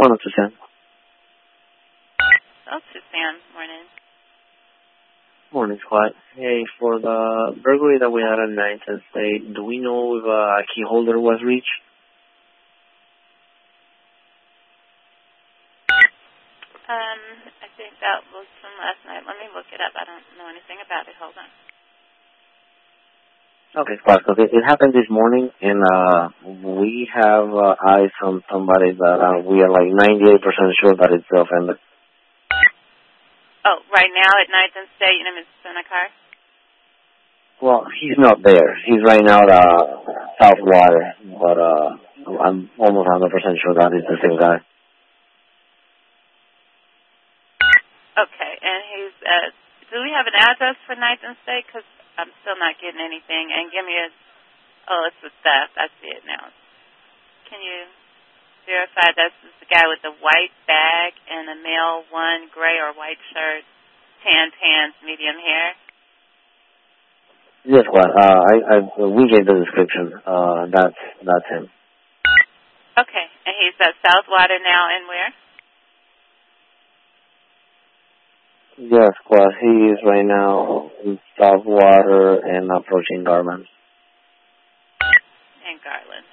Morning, Suzanne. Oh, Suzanne. Morning. Morning, Squad. Hey, for the burglary that we had on 9th and State, do we know if a key holder was reached? I think that was from last night. Let me look it up. I don't know anything about it. Hold on. Okay, Squad, because it happened this morning, and we have eyes on somebody that we are like 98% sure that it's the offender. Oh, right now at 9th and State, your name is Senecar? Well, he's not there. He's right now at Southwater, but I'm almost 100% sure that it's the same guy. Okay, and he's do we have an address for 9th and State? Because I'm still not getting anything. And give me it's the theft. I see it now. Can you verify this is the guy with the white bag and a male one gray or white shirt, tan pants, medium hair? Yes, Squad. We gave the description. That's him. Okay, and he's at Southwater now and where? Yes, Squad. He is right now in Southwater and approaching Garland. In Garland.